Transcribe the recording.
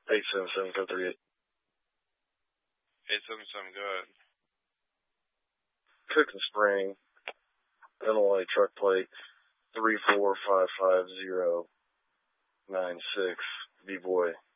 877-538. 877, go ahead. Cook and Spring, Illinois truck plate 3455096, B-Boy.